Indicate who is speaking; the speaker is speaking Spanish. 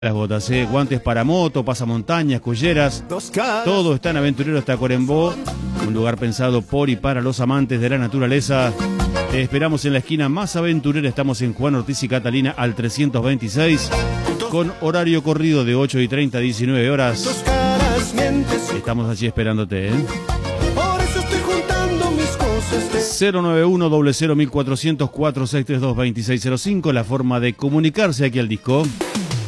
Speaker 1: Las botas, guantes para moto, pasamontañas, culleras, todo está en Aventureros Tacuarembó, un lugar pensado por y para los amantes de la naturaleza. Te esperamos en la esquina más aventurera, estamos en Juan Ortiz y Catalina al 326, con horario corrido de 8:30 a 19 horas. Estamos allí esperándote,
Speaker 2: Por eso estoy juntando mis cosas.
Speaker 1: 091 00 1400 462 2605, la forma de comunicarse aquí al disco.